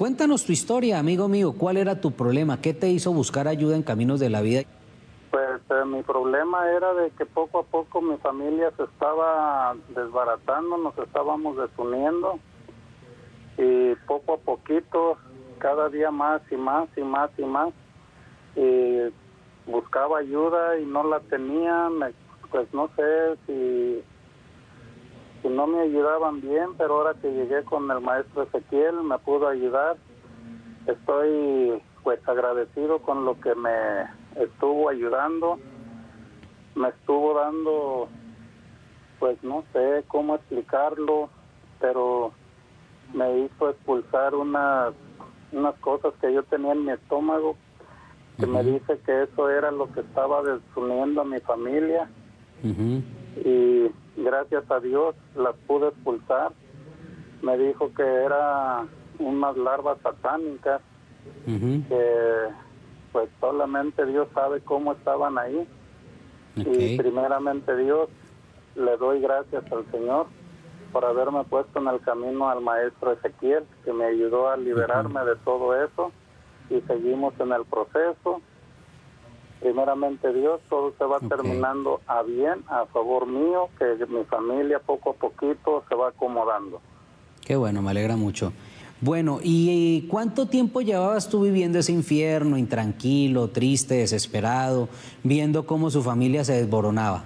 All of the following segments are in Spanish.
cuéntanos tu historia, amigo mío. ¿Cuál era tu problema? ¿Qué te hizo buscar ayuda en Caminos de la Vida? Pues mi problema era de que poco a poco mi familia se estaba desbaratando, nos estábamos desuniendo y poco a poquito, cada día más y más y más y más, y buscaba ayuda y no la tenía. Pues no sé si no me ayudaban bien, pero ahora que llegué con el maestro Ezequiel me pudo ayudar. Estoy pues agradecido con lo que me estuvo ayudando, me estuvo dando, pues no sé cómo explicarlo, pero me hizo expulsar unas cosas que yo tenía en mi estómago, que me dice que eso era lo que estaba desuniendo a mi familia, y gracias a Dios las pude expulsar. Me dijo que era unas larvas satánicas, que pues solamente Dios sabe cómo estaban ahí. Y primeramente Dios, le doy gracias al Señor por haberme puesto en el camino al maestro Ezequiel, que me ayudó a liberarme de todo eso, y seguimos en el proceso. Primeramente Dios, todo se va terminando a bien, a favor mío, que mi familia poco a poquito se va acomodando. Qué bueno, me alegra mucho. Bueno, ¿y cuánto tiempo llevabas tú viviendo ese infierno, intranquilo, triste, desesperado, viendo cómo su familia se desboronaba?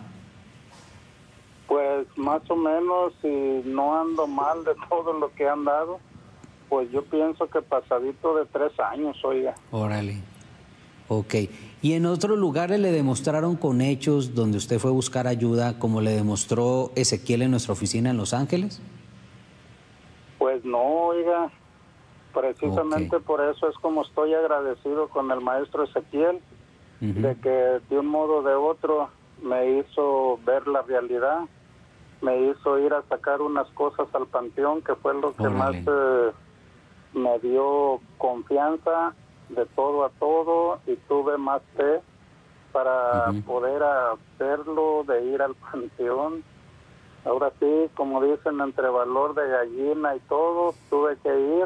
Pues más o menos, si no ando mal de todo lo que han dado, pues yo pienso que pasadito de 3 años, oiga. Órale. Ok. ¿Y en otros lugares le demostraron con hechos donde usted fue a buscar ayuda, como le demostró Ezequiel en nuestra oficina en Los Ángeles? Pues no, oiga. Precisamente por eso es como estoy agradecido con el maestro Ezequiel, de que de un modo o de otro me hizo ver la realidad, me hizo ir a sacar unas cosas al panteón, que fue lo que más me dio confianza de todo a todo, y tuve más fe para poder hacerlo, de ir al panteón. Ahora sí, como dicen, entre valor de gallina y todo, tuve que ir.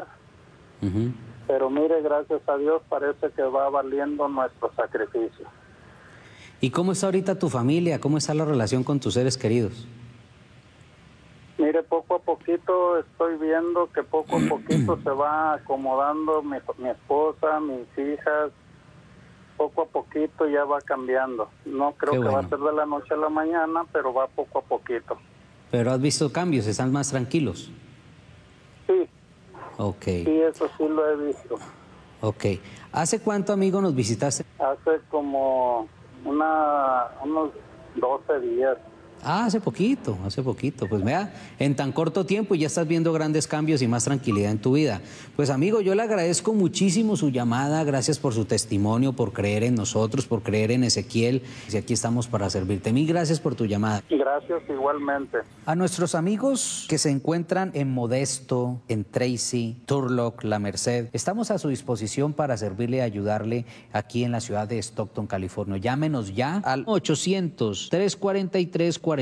Pero mire, gracias a Dios parece que va valiendo nuestro sacrificio. ¿Y cómo está ahorita tu familia? ¿Cómo está la relación con tus seres queridos? Mire, poco a poquito estoy viendo que poco a poquito se va acomodando mi esposa, mis hijas. Poco a poquito ya va cambiando. No creo que va a ser de la noche a la mañana, pero va poco a poquito. ¿Pero has visto cambios? ¿Están más tranquilos? Sí. Ok. Sí, eso sí lo he visto. Ok. ¿Hace cuánto, amigo, nos visitaste? Hace como unos 12 días. Ah, hace poquito. Pues vea, en tan corto tiempo ya estás viendo grandes cambios y más tranquilidad en tu vida. Pues amigo, yo le agradezco muchísimo su llamada, gracias por su testimonio, por creer en nosotros, por creer en Ezequiel. Y aquí estamos para servirte. Mil gracias por tu llamada. Gracias igualmente. A nuestros amigos que se encuentran en Modesto, en Tracy, Turlock, La Merced, estamos a su disposición para servirle y ayudarle aquí en la ciudad de Stockton, California. Llámenos ya al 800-343-4459.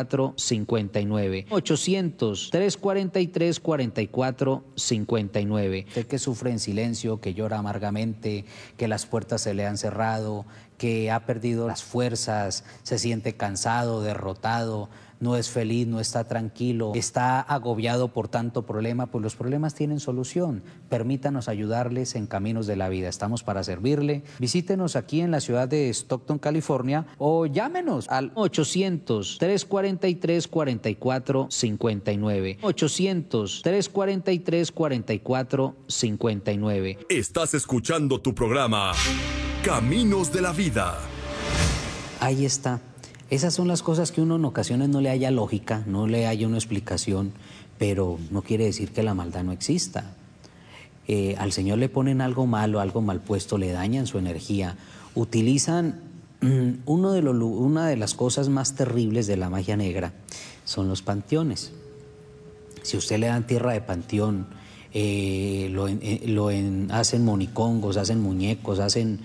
800-343-4459. Usted que sufre en silencio, que llora amargamente, que las puertas se le han cerrado, que ha perdido las fuerzas, se siente cansado, derrotado, no es feliz, no está tranquilo, está agobiado por tanto problema, pues los problemas tienen solución. Permítanos ayudarles en Caminos de la Vida. Estamos para servirle. Visítenos aquí en la ciudad de Stockton, California, o llámenos al 800-343-4459. 800-343-4459. Estás escuchando tu programa Caminos de la Vida. Ahí está. Esas son las cosas que uno en ocasiones no le haya lógica, no le haya una explicación, pero no quiere decir que la maldad no exista. Al Señor le ponen algo malo, algo mal puesto, le dañan su energía, utilizan una de las cosas más terribles de la magia negra, son los panteones. Si usted le dan tierra de panteón, hacen monicongos, hacen muñecos, hacen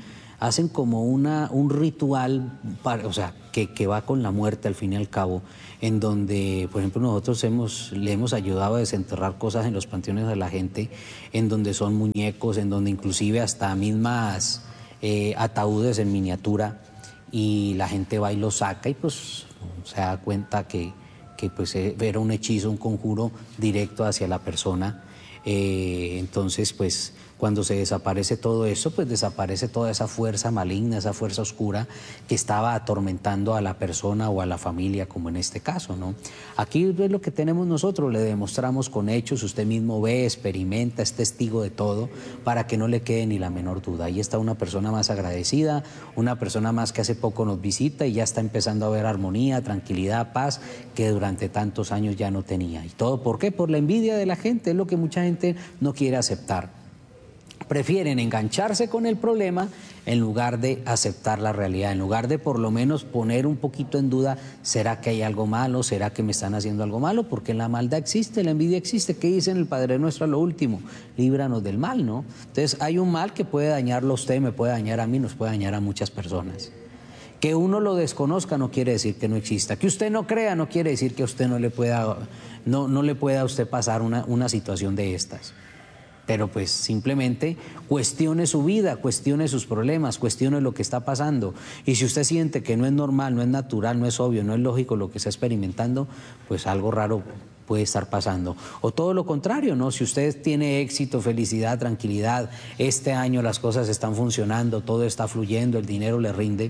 hacen como un ritual, o sea, que va con la muerte al fin y al cabo, en donde, por ejemplo, nosotros le hemos ayudado a desenterrar cosas en los panteones a la gente, en donde son muñecos, en donde inclusive hasta mismas ataúdes en miniatura, y la gente va y los saca y pues se da cuenta que pues era un hechizo, un conjuro directo hacia la persona. Entonces, pues cuando se desaparece todo eso, pues desaparece toda esa fuerza maligna, esa fuerza oscura que estaba atormentando a la persona o a la familia, como en este caso, ¿no? Aquí es lo que tenemos nosotros, le demostramos con hechos, usted mismo ve, experimenta, es testigo de todo, para que no le quede ni la menor duda. Ahí está una persona más agradecida, una persona más que hace poco nos visita y ya está empezando a ver armonía, tranquilidad, paz, que durante tantos años ya no tenía. ¿Y todo por qué? Por la envidia de la gente, es lo que mucha gente no quiere aceptar. Prefieren engancharse con el problema en lugar de aceptar la realidad, en lugar de por lo menos poner un poquito en duda, ¿será que hay algo malo? ¿Será que me están haciendo algo malo? Porque la maldad existe, la envidia existe. ¿Qué dice en el Padre Nuestro a lo último? Líbranos del mal, ¿no? Entonces hay un mal que puede dañarlo a usted, me puede dañar a mí, nos puede dañar a muchas personas. Que uno lo desconozca no quiere decir que no exista. Que usted no crea no quiere decir que a usted no le pueda a usted pasar una situación de estas. Pero pues simplemente cuestione su vida, cuestione sus problemas, cuestione lo que está pasando. Y si usted siente que no es normal, no es natural, no es obvio, no es lógico lo que está experimentando, pues algo raro puede estar pasando. O todo lo contrario, ¿no? Si usted tiene éxito, felicidad, tranquilidad, este año las cosas están funcionando, todo está fluyendo, el dinero le rinde,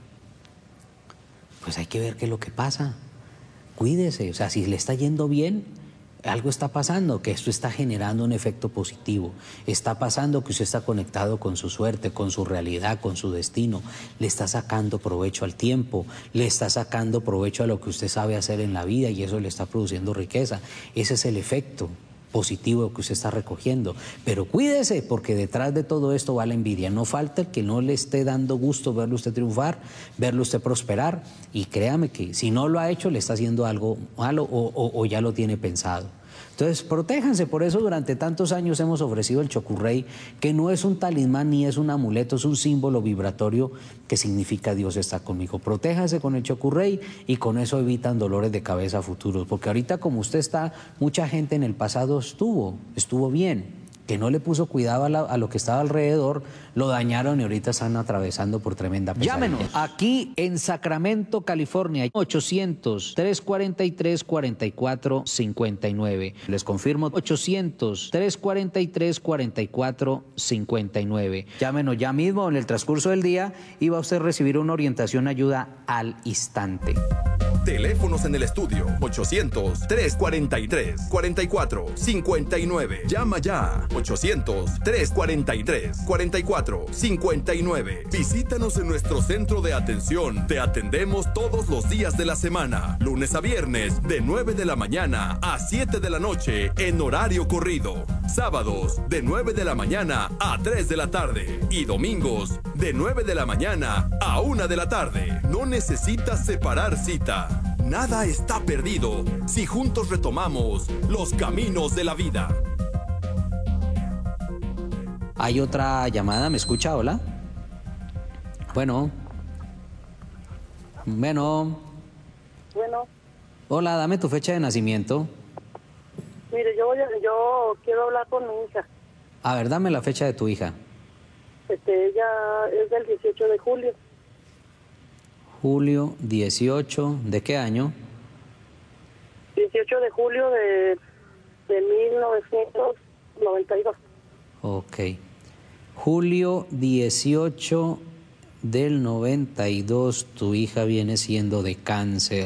pues hay que ver qué es lo que pasa. Cuídese, o sea, si le está yendo bien, algo está pasando, que esto está generando un efecto positivo. Está pasando que usted está conectado con su suerte, con su realidad, con su destino. Le está sacando provecho al tiempo, le está sacando provecho a lo que usted sabe hacer en la vida y eso le está produciendo riqueza. Ese es el efecto positivo que usted está recogiendo. Pero cuídese, porque detrás de todo esto va la envidia. No falta el que no le esté dando gusto verlo usted triunfar, verlo usted prosperar. Y créame que si no lo ha hecho, le está haciendo algo malo o ya lo tiene pensado. Entonces, protéjanse. Por eso durante tantos años hemos ofrecido el Chocurrey, que no es un talismán ni es un amuleto, es un símbolo vibratorio que significa Dios está conmigo. Protéjanse con el Chocurrey y con eso evitan dolores de cabeza futuros. Porque ahorita como usted está, mucha gente en el pasado estuvo bien, que no le puso cuidado a lo que estaba alrededor, lo dañaron y ahorita están atravesando por tremenda pesadilla. Llámenos aquí en Sacramento, California, 800-343-4459. Les confirmo, 800-343-4459. Llámenos ya mismo en el transcurso del día y va usted a recibir una orientación, ayuda al instante. Teléfonos en el estudio 800-343-4459. Llama ya 800-343-4459. Visítanos en nuestro centro de atención. Te atendemos todos los días de la semana, lunes a viernes de 9 de la mañana a 7 de la noche en horario corrido. Sábados de 9 de la mañana a 3 de la tarde y domingos de 9 de la mañana a 1 de la tarde. No necesitas separar cita. Nada está perdido si juntos retomamos los caminos de la vida. Hay otra llamada, ¿me escucha? Hola. Bueno. Hola, dame tu fecha de nacimiento. Mire, yo quiero hablar con mi hija. A ver, dame la fecha de tu hija. Ella es del 18 de julio. Julio 18, ¿de qué año? 18 de julio de 1992. Ok. Julio 18 del 92, tu hija viene siendo de Cáncer.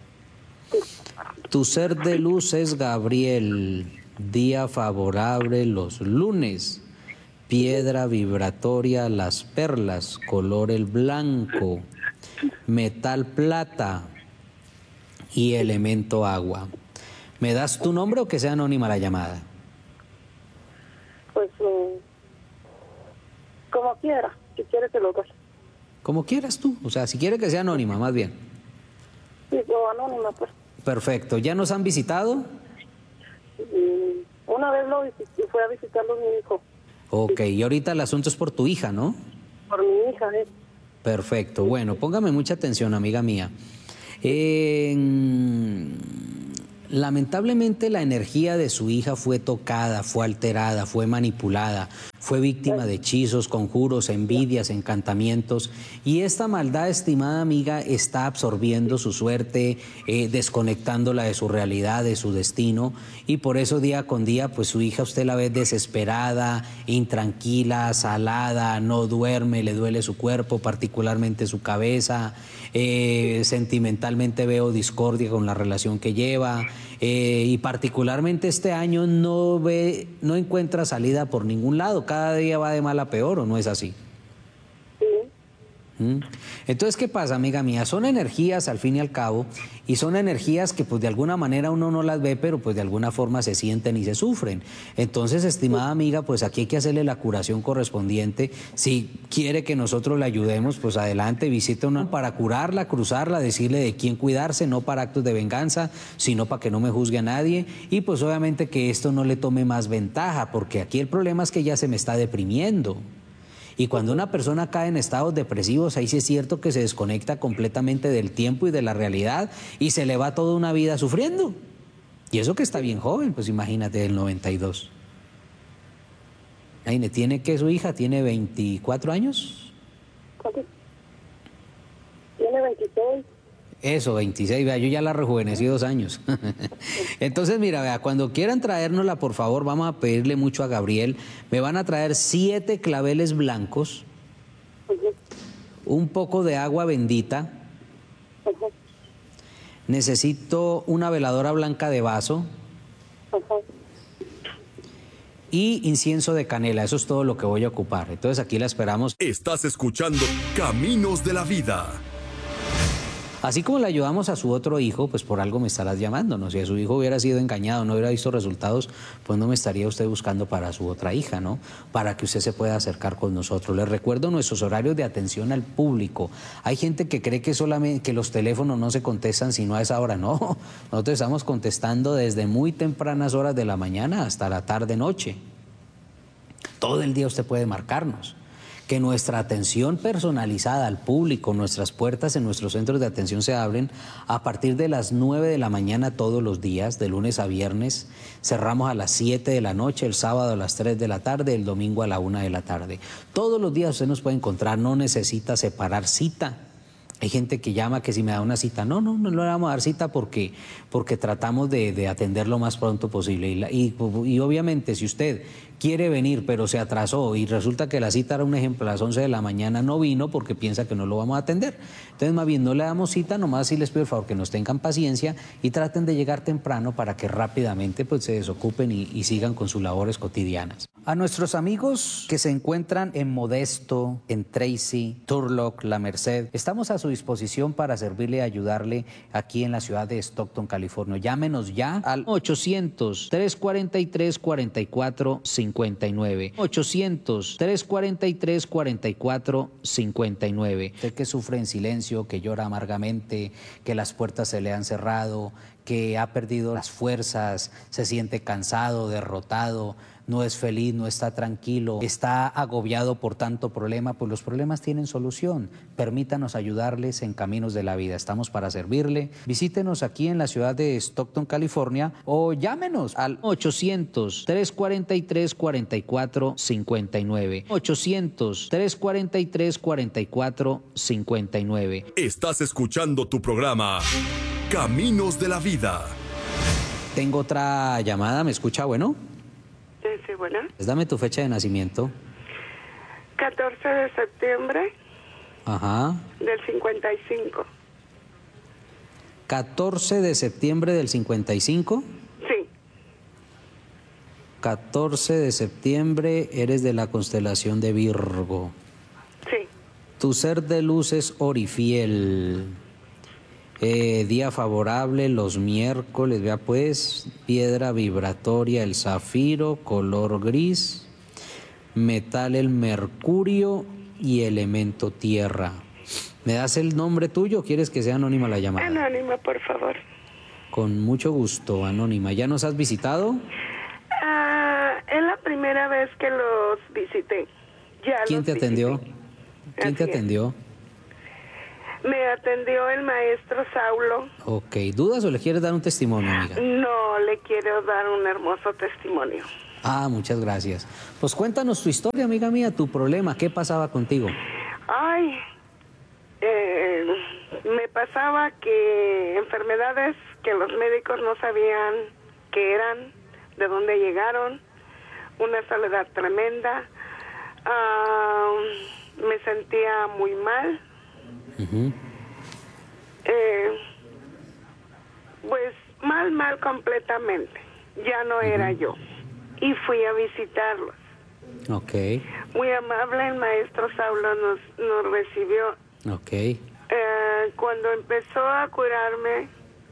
Tu ser de luz es Gabriel, día favorable los lunes, piedra vibratoria las perlas, color el blanco, metal plata y elemento agua. ¿Me das tu nombre o que sea anónima la llamada? Pues como quiera, si quieres te lo doy. Como quieras tú, o sea, si quieres que sea anónima, más bien. Sí, o anónima, pues. Perfecto, ¿ya nos han visitado? Una vez fue a visitarlo mi hijo. Ok, y ahorita el asunto es por tu hija, ¿no? Por mi hija. ver. Perfecto. Bueno, póngame mucha atención, amiga mía. Lamentablemente la energía de su hija fue tocada, fue alterada, fue manipulada, fue víctima de hechizos, conjuros, envidias, encantamientos, y esta maldad, estimada amiga, está absorbiendo su suerte, desconectándola de su realidad, de su destino, y por eso día con día pues su hija usted la ve desesperada, intranquila, salada, no duerme, le duele su cuerpo, particularmente su cabeza, sentimentalmente veo discordia con la relación que lleva, y particularmente este año no encuentra salida por ningún lado, cada día va de mal a peor, ¿o no es así? Entonces, ¿qué pasa, amiga mía? Son energías al fin y al cabo, y son energías que pues de alguna manera uno no las ve, pero pues de alguna forma se sienten y se sufren. Entonces, estimada amiga, pues aquí hay que hacerle la curación correspondiente. Si quiere que nosotros le ayudemos, pues adelante, visite una para curarla, cruzarla, decirle de quién cuidarse, no para actos de venganza, sino para que no me juzgue a nadie, y pues obviamente que esto no le tome más ventaja, porque aquí el problema es que ya se me está deprimiendo. Y cuando una persona cae en estados depresivos, ahí sí es cierto que se desconecta completamente del tiempo y de la realidad y se le va toda una vida sufriendo. Y eso que está bien joven, pues imagínate, del 92. ¿Tiene que su hija? ¿Tiene 24 años? ¿Cuánto? Tiene 26. Eso, 26, vea, yo ya la rejuvenecí 2 años. Entonces, mira, vea, cuando quieran traérnosla, por favor, vamos a pedirle mucho a Gabriel. Me van a traer 7 claveles blancos, un poco de agua bendita. Necesito una veladora blanca de vaso y incienso de canela. Eso es todo lo que voy a ocupar. Entonces, aquí la esperamos. Estás escuchando Caminos de la Vida. Así como le ayudamos a su otro hijo, pues por algo me estarás llamando, ¿no? Si a su hijo hubiera sido engañado, no hubiera visto resultados, pues no me estaría usted buscando para su otra hija, ¿no? Para que usted se pueda acercar con nosotros. Les recuerdo nuestros horarios de atención al público. Hay gente que cree que solamente que los teléfonos no se contestan sino a esa hora. No, nosotros estamos contestando desde muy tempranas horas de la mañana hasta la tarde-noche. Todo el día usted puede marcarnos. Que nuestra atención personalizada al público, nuestras puertas en nuestros centros de atención se abren a partir de las 9 de la mañana todos los días, de lunes a viernes. Cerramos a las 7 de la noche, el sábado a las 3 de la tarde, el domingo a la 1 de la tarde. Todos los días usted nos puede encontrar, no necesita separar cita. Hay gente que llama que si me da una cita, no le vamos a dar cita porque tratamos de atender lo más pronto posible. Y obviamente si usted quiere venir pero se atrasó y resulta que la cita era un ejemplo a las 11 de la mañana, no vino porque piensa que no lo vamos a atender. Entonces más bien no le damos cita, nomás sí les pido el favor que nos tengan paciencia y traten de llegar temprano para que rápidamente pues se desocupen y sigan con sus labores cotidianas. A nuestros amigos que se encuentran en Modesto, en Tracy, Turlock, La Merced, estamos a su disposición para servirle y ayudarle aquí en la ciudad de Stockton, California. Llámenos ya al 800-343-4459. 800-343-4459. Usted que sufre en silencio, que llora amargamente, que las puertas se le han cerrado, que ha perdido las fuerzas, se siente cansado, derrotado, no es feliz, no está tranquilo, está agobiado por tanto problema, pues los problemas tienen solución. Permítanos ayudarles en Caminos de la Vida. Estamos para servirle. Visítenos aquí en la ciudad de Stockton, California, o llámenos al 800-343-4459. 800-343-4459. Estás escuchando tu programa Caminos de la Vida. Tengo otra llamada, ¿me escucha? Bueno. Sí, bueno. Dame tu fecha de nacimiento. 14 de septiembre. Ajá. Del 55. 14 de septiembre del 55. Sí. 14 de septiembre, eres de la constelación de Virgo. Sí. Tu ser de luz es Orifiel. Día favorable los miércoles, vea pues, piedra vibratoria el zafiro, color gris, metal el mercurio y elemento tierra. ¿Me das el nombre tuyo o quieres que sea anónima la llamada? Anónima, por favor. Con mucho gusto, anónima. ¿Ya nos has visitado? Es la primera vez que los visité. Ya ¿Quién los te atendió? visité. ¿Quién te Así es. atendió? Me atendió el maestro Saulo. Ok, ¿dudas o le quieres dar un testimonio, amiga? No, le quiero dar un hermoso testimonio. Ah, muchas gracias. Pues cuéntanos tu historia, amiga mía, tu problema, ¿qué pasaba contigo? Ay, me pasaba que enfermedades que los médicos no sabían qué eran, de dónde llegaron, una soledad tremenda, me sentía muy mal, Ujú. pues mal completamente, ya no era yo, y fui a visitarlos. Ok, Muy amable, el maestro Saulo nos recibió. ok. Cuando empezó a curarme,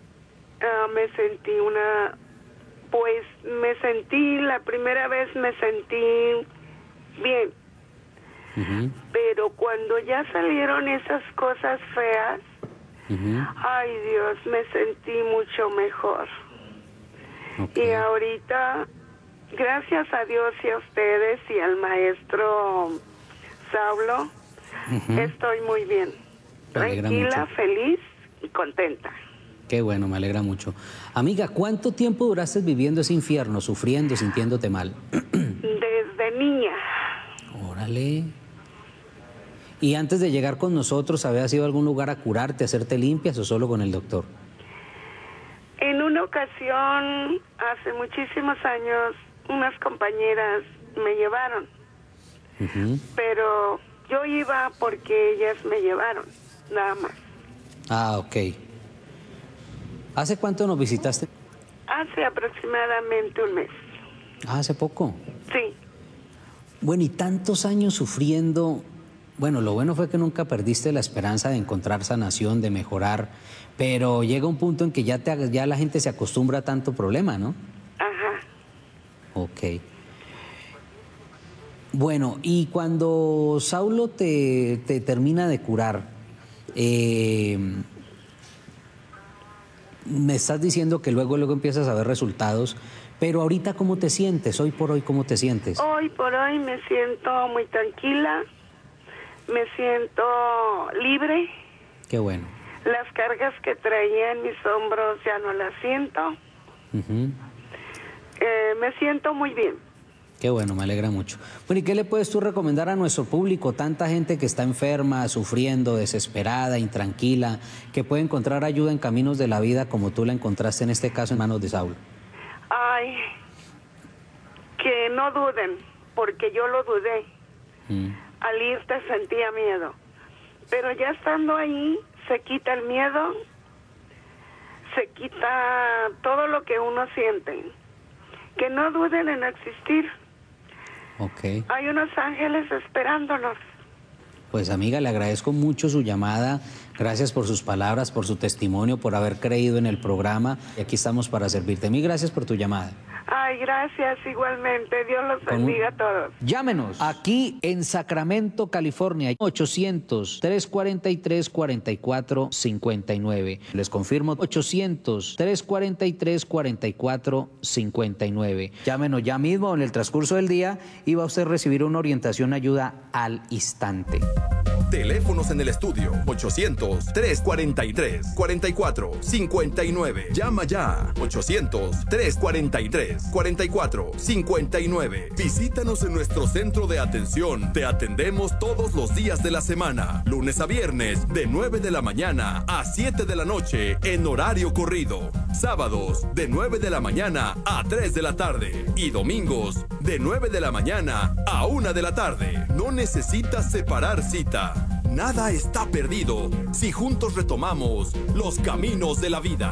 la primera vez me sentí bien, Ujú, pero cuando ya salieron esas cosas feas, ujú, ay Dios, me sentí mucho mejor. ok. Y ahorita, gracias a Dios y a ustedes y al maestro Saulo, estoy muy bien, Me alegra tranquila, mucho. feliz y contenta. Qué bueno, me alegra mucho. Amiga, ¿cuánto tiempo duraste viviendo ese infierno, sufriendo, sintiéndote mal? Desde niña, Órale. ¿Y antes de llegar con nosotros, habías ido a algún lugar a curarte, a hacerte limpias o solo con el doctor? en una ocasión, hace muchísimos años, unas compañeras me llevaron, Ujú. pero yo iba porque ellas me llevaron, nada más. Ah, ok. ¿Hace cuánto nos visitaste? Hace aproximadamente un mes. Ah, hace poco. Sí, Bueno, y tantos años sufriendo. Bueno, lo bueno fue que nunca perdiste la esperanza de encontrar sanación, de mejorar, pero llega un punto en que ya la gente se acostumbra a tanto problema, ¿no? ajá. Ok. Bueno, y cuando Saulo te termina de curar, me estás diciendo que luego empiezas a ver resultados, pero ahorita ¿cómo te sientes? Hoy por hoy, ¿cómo te sientes? Hoy por hoy me siento muy tranquila, me siento libre. Qué bueno. Las cargas que traía en mis hombros ya no las siento. Ujú. Me siento muy bien. Qué bueno, me alegra mucho. Bueno, ¿y qué le puedes tú recomendar a nuestro público? Tanta gente que está enferma, sufriendo, desesperada, intranquila, que puede encontrar ayuda en caminos de la vida como tú la encontraste en este caso en manos de Saulo. Ay, que no duden, porque yo lo dudé. Mm. Al irte sentía miedo. Pero ya estando ahí, se quita el miedo, se quita todo lo que uno siente. Que no duden en existir. Ok. Hay unos ángeles esperándonos. Pues amiga, le agradezco mucho su llamada. Gracias por sus palabras, por su testimonio, por haber creído en el programa. Y aquí estamos para servirte. Mil gracias por tu llamada. Ay, gracias igualmente. Dios los bendiga a todos. Llámenos aquí en Sacramento, California, 800-343-4459. Les confirmo, 800-343-4459. Llámenos ya mismo, en el transcurso del día y va usted a recibir una orientación, ayuda al instante. Teléfonos en el estudio 800-343-4459. Llama ya 800-343-4459. Visítanos en nuestro centro de atención. Te atendemos todos los días de la semana, lunes a viernes de 9 de la mañana a 7 de la noche en horario corrido. Sábados de 9 de la mañana a 3 de la tarde y domingos de 9 de la mañana a 1 de la tarde. No necesitas separar cita. Nada está perdido si juntos retomamos los caminos de la vida.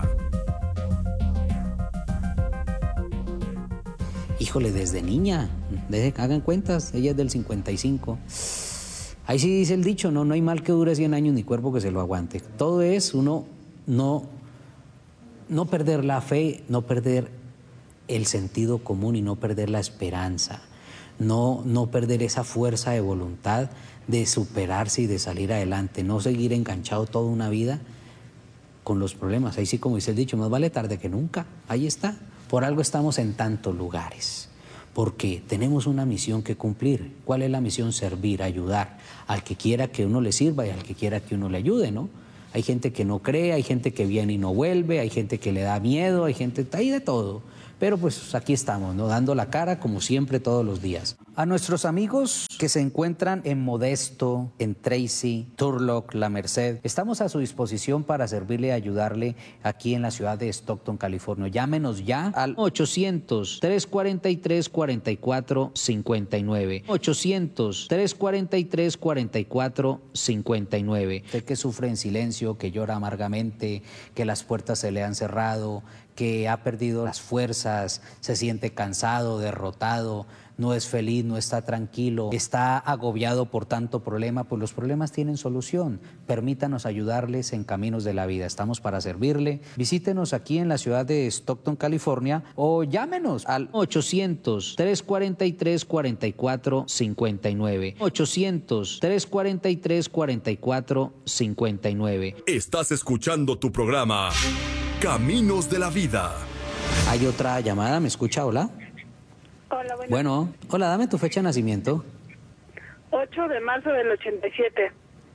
Híjole, desde niña, hagan cuentas, ella es del 55. Ahí sí dice el dicho, no hay mal que dure 100 años ni cuerpo que se lo aguante. Todo es uno no perder la fe, no perder el sentido común y no perder la esperanza, no perder esa fuerza de voluntad de superarse y de salir adelante, no seguir enganchado toda una vida con los problemas. Ahí sí, como dice el dicho, más vale tarde que nunca. Ahí está. Por algo estamos en tantos lugares. porque tenemos una misión que cumplir. ¿Cuál es la misión? Servir, ayudar al que quiera que uno le sirva y al que quiera que uno le ayude, ¿no? Hay gente que no cree, hay gente que viene y no vuelve, hay gente que le da miedo, hay gente, hay de todo. Pero pues aquí estamos, ¿no? Dando la cara como siempre todos los días. A nuestros amigos que se encuentran en Modesto, en Tracy, Turlock, La Merced, estamos a su disposición para servirle y ayudarle aquí en la ciudad de Stockton, California. Llámenos ya al 800-343-4459. 800-343-4459. Usted que sufre en silencio, que llora amargamente, que las puertas se le han cerrado, que ha perdido las fuerzas, se siente cansado, derrotado, no es feliz, no está tranquilo, está agobiado por tanto problema, pues los problemas tienen solución. Permítanos ayudarles en caminos de la vida. Estamos para servirle. Visítenos aquí en la ciudad de Stockton, California, o llámenos al 800-343-4459. 800-343-4459. Estás escuchando tu programa Caminos de la Vida. Hay otra llamada, ¿me escucha? Hola. Hola, Bueno, hola, dame tu fecha de nacimiento. 8 de marzo del 87.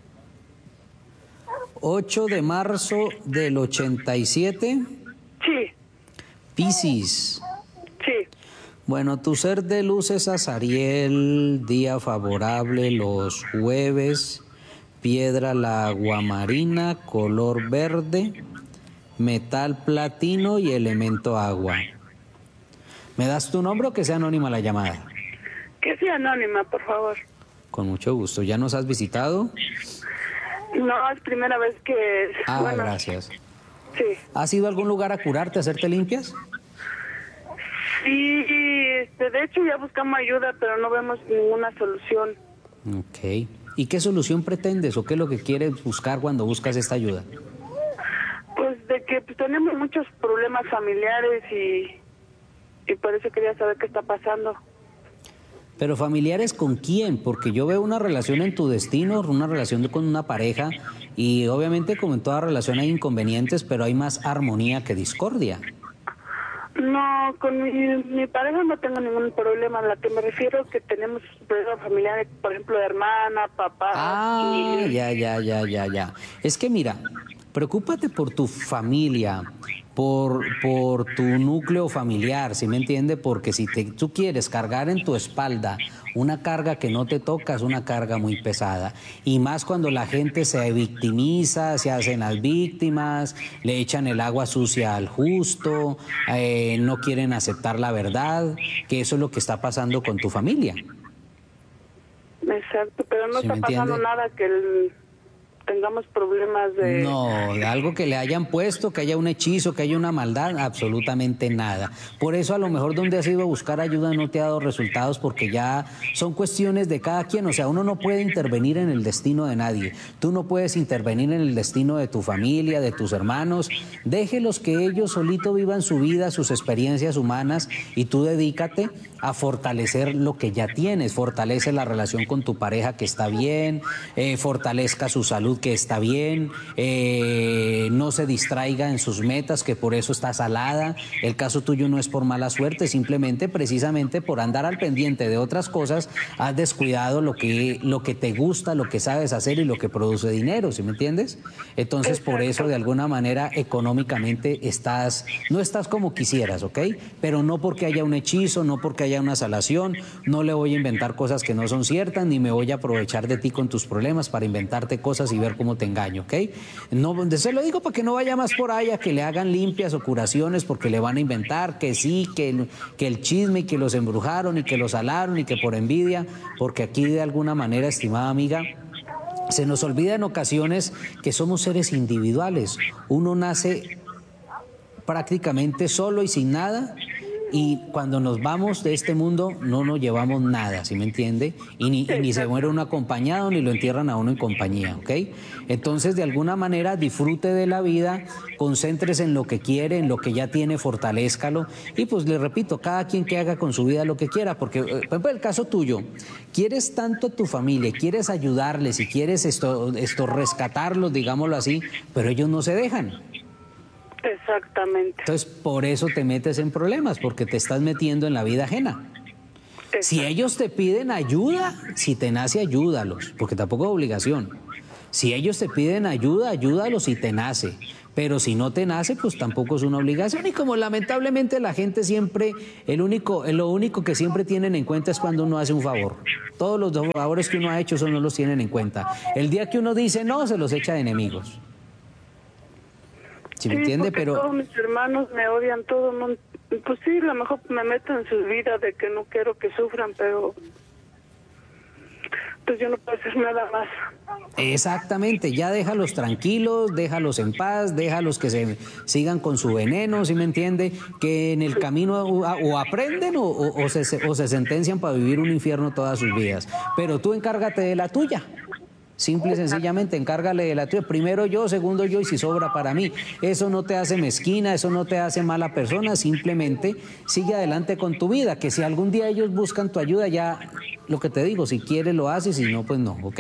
8 de marzo del 87. Sí, Piscis. sí. Bueno, tu ser de luz es Azariel, día favorable los jueves, piedra la aguamarina, color verde, metal platino y elemento agua. ¿Me das tu nombre o que sea anónima la llamada? Que sea anónima, por favor. Con mucho gusto. ¿Ya nos has visitado? No, es primera vez que... Gracias. Sí. ¿Has ido a algún lugar a curarte, a hacerte limpias? Sí, de hecho ya buscamos ayuda, pero no vemos ninguna solución. Ok. ¿Y qué solución pretendes o qué es lo que quieres buscar cuando buscas esta ayuda? Pues de que tenemos muchos problemas familiares y por eso quería saber qué está pasando. ¿Pero familiares con quién? Porque yo veo una relación en tu destino, una relación con una pareja, y obviamente como en toda relación hay inconvenientes, pero hay más armonía que discordia. No, con mi pareja no tengo ningún problema. A la que me refiero es que tenemos problemas familiares, por ejemplo, de hermana, papá. Ya. Es que mira, preocúpate por tu familia, por tu núcleo familiar, ¿sí me entiende? Porque si tú quieres cargar en tu espalda una carga que no te toca, es una carga muy pesada. Y más cuando la gente se victimiza, se hacen las víctimas, le echan el agua sucia al justo, no quieren aceptar la verdad, que eso es lo que está pasando con tu familia. Exacto, pero no ¿Sí está pasando nada que tengamos problemas de... No, algo que le hayan puesto, que haya un hechizo, que haya una maldad, absolutamente nada. Por eso a lo mejor donde has ido a buscar ayuda no te ha dado resultados, porque ya son cuestiones de cada quien. O sea, uno no puede intervenir en el destino de nadie. Tú no puedes intervenir en el destino de tu familia, de tus hermanos. Déjelos que ellos solitos vivan su vida, sus experiencias humanas, y tú dedícate a fortalecer lo que ya tienes. Fortalece la relación con tu pareja, que está bien, fortalezca su salud, que está bien, no se distraiga en sus metas, que por eso está salada. El caso tuyo no es por mala suerte, simplemente precisamente por andar al pendiente de otras cosas, has descuidado lo que te gusta, lo que sabes hacer y lo que produce dinero, ¿sí me entiendes? Entonces, por eso, de alguna manera, económicamente no estás como quisieras, ¿ok? Pero no porque haya un hechizo, no porque haya una salación, no le voy a inventar cosas que no son ciertas, ni me voy a aprovechar de ti con tus problemas para inventarte cosas y ver cómo te engaño, ¿ok? No, se lo digo para que no vaya más por ahí a que le hagan limpias o curaciones, porque le van a inventar que sí, que el chisme, y que los embrujaron y que los salaron y que por envidia, porque aquí de alguna manera, estimada amiga, se nos olvida en ocasiones que somos seres individuales. Uno nace prácticamente solo y sin nada, y cuando nos vamos de este mundo no nos llevamos nada, ¿sí me entiende? Y ni se muere uno acompañado, ni lo entierran a uno en compañía, ¿ok? Entonces, de alguna manera, disfrute de la vida, concéntrese en lo que quiere, en lo que ya tiene, fortalézcalo, y pues le repito, cada quien que haga con su vida lo que quiera, porque, por ejemplo, el caso tuyo, quieres tanto a tu familia, quieres ayudarles y quieres esto rescatarlos, digámoslo así, pero ellos no se dejan. Exactamente. Entonces, por eso te metes en problemas, porque te estás metiendo en la vida ajena. Si ellos te piden ayuda, si te nace, ayúdalos, porque tampoco es obligación. Si ellos te piden ayuda, ayúdalos si te nace. Pero si no te nace, pues tampoco es una obligación. Y como lamentablemente la gente siempre, lo único que siempre tienen en cuenta es cuando uno hace un favor. Todos los favores que uno ha hecho, eso no los tienen en cuenta. El día que uno dice no, se los echa de enemigos. ¿Sí me entiende? Pero todos mis hermanos me odian, todo. No, pues sí, a lo mejor me meto en su vida de que no quiero que sufran, pero pues yo no puedo hacer nada más. Exactamente, ya déjalos tranquilos, déjalos en paz, déjalos que se sigan con su veneno, ¿sí me entiende? Que en el camino o aprenden o se sentencian para vivir un infierno todas sus vidas. Pero tú encárgate de la tuya. Simple y sencillamente, encárgale de la tuya. Primero yo, segundo yo y si sobra para mí. Eso no te hace mezquina, eso no te hace mala persona. Simplemente sigue adelante con tu vida. Que si algún día ellos buscan tu ayuda, ya lo que te digo, si quieres lo haces, si no, pues no, ¿ok?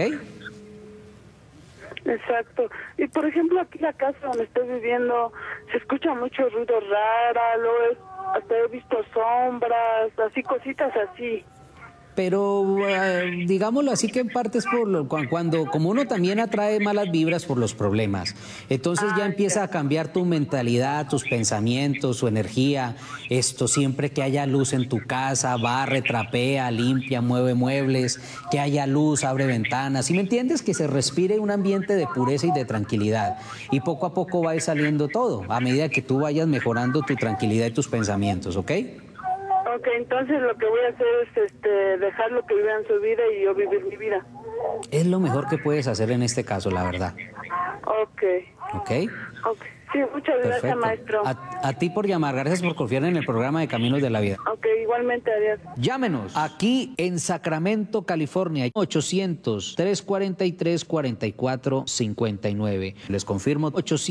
Exacto. Y por ejemplo, aquí la casa donde estoy viviendo, se escucha mucho ruido raro, hasta he visto sombras, así, cositas así. Pero digámoslo así que en parte es cuando como uno también atrae malas vibras por los problemas, entonces ya empieza a cambiar tu mentalidad, tus pensamientos, su energía. Siempre que haya luz en tu casa, barre, trapea, limpia, mueve muebles, que haya luz, abre ventanas, ¿sí me entiendes? Que se respire un ambiente de pureza y de tranquilidad, y poco a poco va a ir saliendo todo, a medida que tú vayas mejorando tu tranquilidad y tus pensamientos, ¿ok? Ok, entonces lo que voy a hacer es dejarlo que vivan su vida y yo vivir mi vida. Es lo mejor que puedes hacer en este caso, la verdad. Ok. ¿Ok? Ok. Sí, muchas gracias, Perfecto. maestro. A ti por llamar, gracias por confiar en el programa de Caminos de la Vida. Ok, igualmente, adiós. Llámenos aquí en Sacramento, California, 800-343-4459. Les confirmo,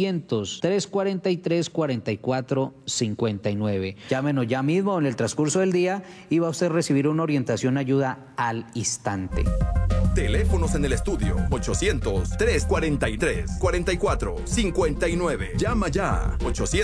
800-343-4459. Llámenos ya mismo en el transcurso del día y va a usted recibir una orientación, ayuda al instante. Teléfonos en el estudio 800-343-4459. Llama ya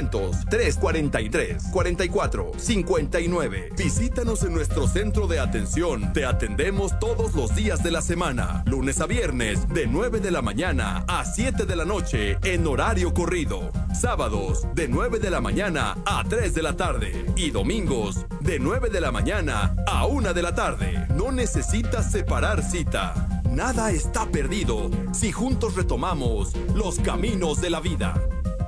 800-343-4459. Visítanos en nuestro centro de atención. Te atendemos todos los días de la semana, lunes a viernes de 9 de la mañana a 7 de la noche en horario corrido. Sábados de 9 de la mañana a 3 de la tarde y domingos de 9 de la mañana a 1 de la tarde. No necesitas separar cita. Nada está perdido si juntos retomamos los caminos de la vida.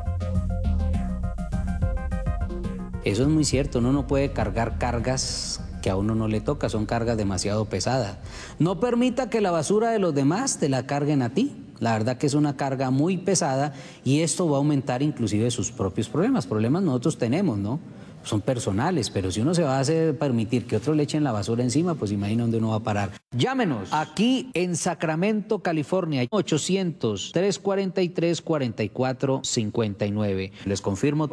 Eso es muy cierto, uno no puede cargar cargas que a uno no le toca, son cargas demasiado pesadas. No permita que la basura de los demás te la carguen a ti. La verdad que es una carga muy pesada y esto va a aumentar inclusive sus propios problemas. Problemas nosotros tenemos, ¿no? Son personales, pero si uno se va a permitir que otros le echen la basura encima, pues imagina dónde uno va a parar. Llámenos aquí en Sacramento, California, 800-343-4459. Les confirmo,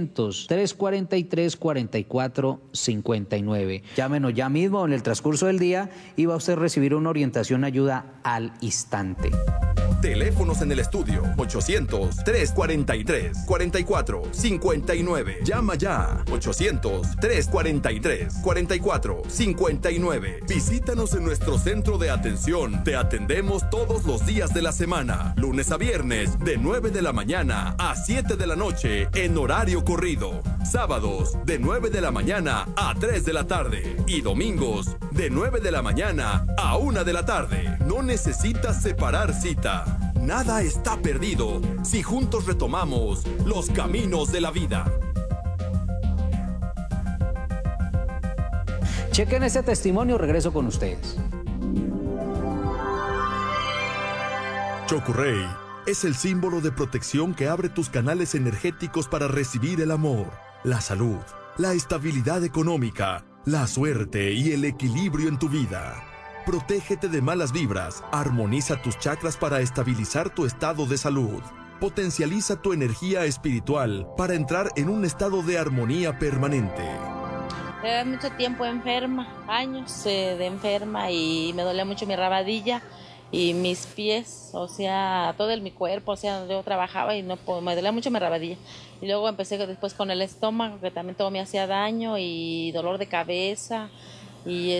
800-343-4459. Llámenos ya mismo en el transcurso del día y va a usted recibir una orientación, ayuda al instante. Teléfonos en el estudio 800-343-4459. Llama ya 800-343-4459. Visítanos en nuestro centro de atención. Te atendemos todos los días de la semana, lunes a viernes de 9 de la mañana a 7 de la noche en horario corrido. Sábados de 9 de la mañana a 3 de la tarde y domingos de 9 de la mañana a 1 de la tarde. No necesitas separar cita. Nada está perdido si juntos retomamos los caminos de la vida. Chequen ese testimonio, regreso con ustedes. Chokurey es el símbolo de protección que abre tus canales energéticos para recibir el amor, la salud, la estabilidad económica, la suerte y el equilibrio en tu vida. Protégete de malas vibras, armoniza tus chakras para estabilizar tu estado de salud. Potencializa tu energía espiritual para entrar en un estado de armonía permanente. Llevé mucho tiempo enferma, años de enferma, y me dolía mucho mi rabadilla y mis pies, o sea, todo mi cuerpo, o sea, yo trabajaba y me dolía mucho mi rabadilla. Y luego empecé después con el estómago, que también todo me hacía daño, y dolor de cabeza. y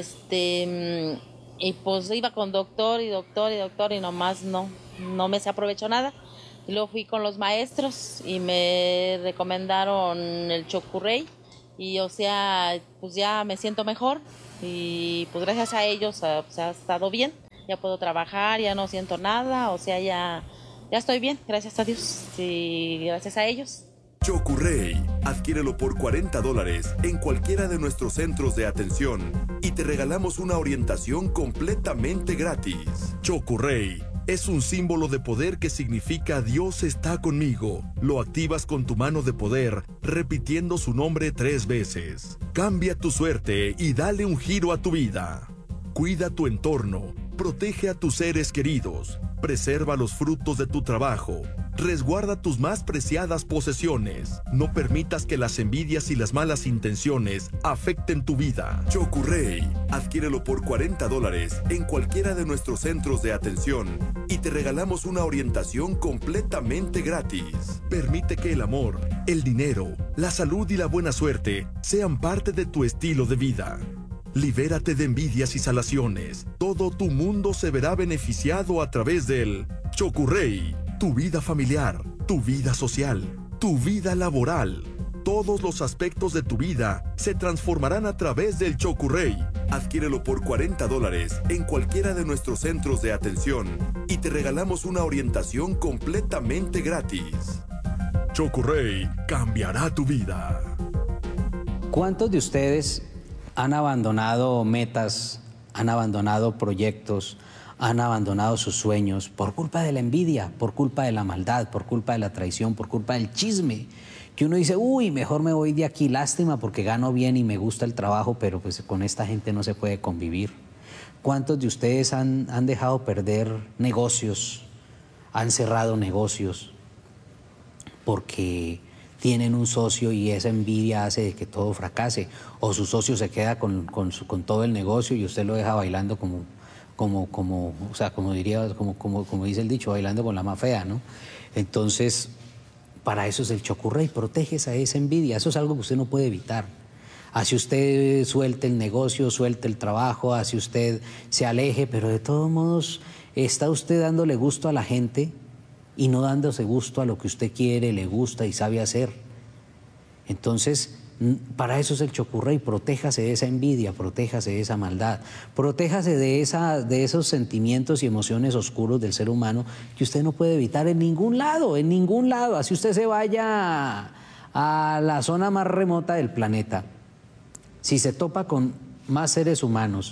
y pues iba con doctor y nomás no me se aprovechó nada. Y luego fui con los maestros y me recomendaron el Chocurrey y o sea, pues ya me siento mejor y pues gracias a ellos ha estado bien, ya puedo trabajar, ya no siento nada, o sea, ya estoy bien, gracias a Dios y gracias a ellos. Chocurrey, adquiérelo por $40 en cualquiera de nuestros centros de atención y te regalamos una orientación completamente gratis. Chocurrey es un símbolo de poder que significa Dios está conmigo. Lo activas con tu mano de poder, repitiendo su nombre 3 veces. Cambia tu suerte y dale un giro a tu vida. Cuida tu entorno, protege a tus seres queridos, preserva los frutos de tu trabajo, resguarda tus más preciadas posesiones. No permitas que las envidias y las malas intenciones afecten tu vida. Chocurrey, adquiérelo por $40 en cualquiera de nuestros centros de atención y te regalamos una orientación completamente gratis. Permite que el amor, el dinero, la salud y la buena suerte sean parte de tu estilo de vida. Libérate de envidias y salaciones. Todo tu mundo se verá beneficiado a través del Chocurrey. Tu vida familiar, tu vida social, tu vida laboral. Todos los aspectos de tu vida se transformarán a través del Chocurrey. Adquiérelo por $40 en cualquiera de nuestros centros de atención y te regalamos una orientación completamente gratis. Chocurrey cambiará tu vida. ¿Cuántos de ustedes han abandonado metas, han abandonado proyectos, han abandonado sus sueños por culpa de la envidia, por culpa de la maldad, por culpa de la traición, por culpa del chisme? Que uno dice, uy, mejor me voy de aquí, lástima porque gano bien y me gusta el trabajo, pero pues con esta gente no se puede convivir. ¿Cuántos de ustedes han dejado perder negocios, han cerrado negocios porque tienen un socio y esa envidia hace de que todo fracase? O su socio se queda con todo el negocio y usted lo deja bailando como dice el dicho, bailando con la más fea, ¿no? Entonces, para eso es el Chocurrey, protégese a esa envidia, eso es algo que usted no puede evitar. Así usted suelte el negocio, suelte el trabajo, así usted se aleje, pero de todos modos está usted dándole gusto a la gente y no dándose gusto a lo que usted quiere, le gusta y sabe hacer. Entonces, para eso es el Chocurrey, protéjase de esa envidia, protéjase de esa maldad, protéjase de esos sentimientos y emociones oscuros del ser humano que usted no puede evitar en ningún lado, así usted se vaya a la zona más remota del planeta. Si se topa con más seres humanos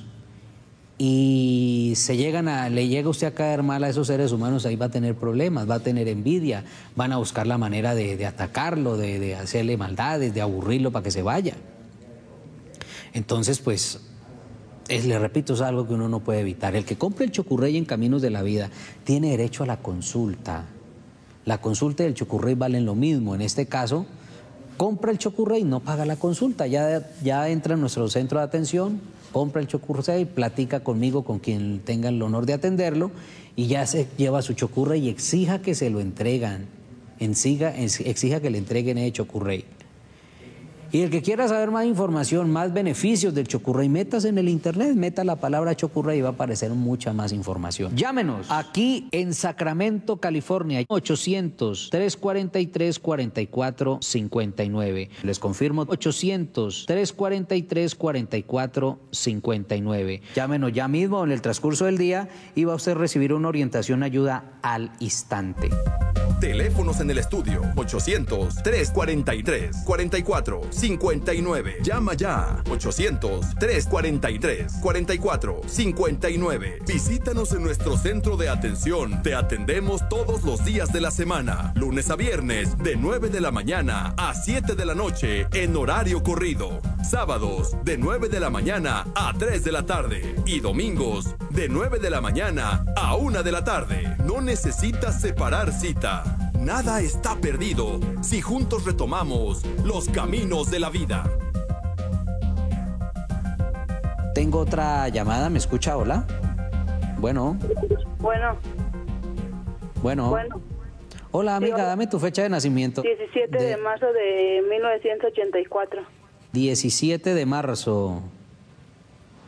y le llega usted a caer mal a esos seres humanos, ahí va a tener problemas, va a tener envidia, van a buscar la manera de atacarlo, de hacerle maldades, de aburrirlo para que se vaya. Entonces, pues, le repito, es algo que uno no puede evitar. El que compre el Chocurrey en Caminos de la Vida tiene derecho a la consulta. La consulta y el Chocurrey valen lo mismo. En este caso, compra el Chocurrey, no paga la consulta, ya entra en nuestro centro de atención, compra el Chocurrey, platica conmigo, con quien tenga el honor de atenderlo, y ya se lleva su Chocurrey y exija que se lo entregan, exija que le entreguen el Chocurrey. Y el que quiera saber más información, más beneficios del Chocurrey, métase en el internet, meta la palabra Chocurrey y va a aparecer mucha más información. Llámenos aquí en Sacramento, California, 800-343-4459. Les confirmo, 800-343-4459. Llámenos ya mismo en el transcurso del día y va a usted recibir una orientación, ayuda al instante. Teléfonos en el estudio 800-343-4459. Llama ya 800-343-4459. Visítanos en nuestro centro de atención. Te atendemos todos los días de la semana, lunes a viernes de 9 de la mañana a 7 de la noche en horario corrido. Sábados de 9 de la mañana a 3 de la tarde y domingos de 9 de la mañana a 1 de la tarde. No necesitas separar cita. Nada está perdido si juntos retomamos los caminos de la vida. Tengo otra llamada, ¿me escucha? Hola. Bueno. Hola, amiga, sí, hola. Dame tu fecha de nacimiento. 17 de marzo de 1984. 17 de marzo.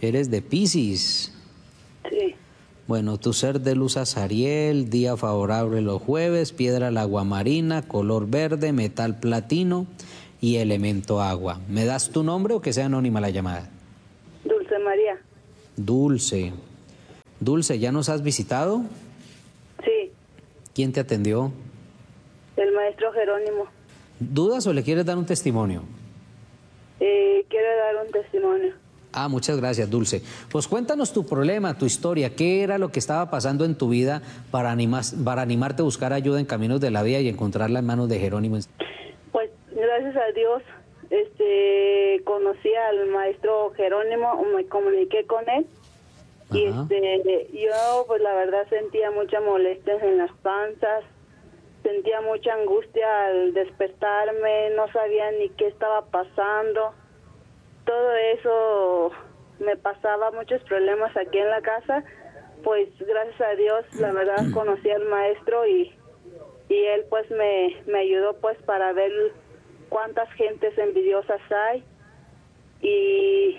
Eres de Piscis. Sí. Bueno, tu ser de luz azariel, día favorable los jueves, piedra la aguamarina, color verde, metal platino y elemento agua. ¿Me das tu nombre o que sea anónima la llamada? Dulce María. Dulce. Dulce, ¿ya nos has visitado? Sí. ¿Quién te atendió? El maestro Jerónimo. ¿Dudas o le quieres dar un testimonio? Quiero dar un testimonio. Ah, muchas gracias, Dulce. Pues cuéntanos tu problema, tu historia. ¿Qué era lo que estaba pasando en tu vida para animarte a buscar ayuda en caminos de la vida y encontrarla en manos de Jerónimo? Pues gracias a Dios conocí al maestro Jerónimo, me comuniqué con él. Y yo pues la verdad sentía mucha molestia en las panzas, sentía mucha angustia al despertarme, no sabía ni qué estaba pasando. Todo eso me pasaba, muchos problemas aquí en la casa. Pues gracias a Dios, la verdad, conocí al maestro y él pues me ayudó pues para ver cuántas gentes envidiosas hay y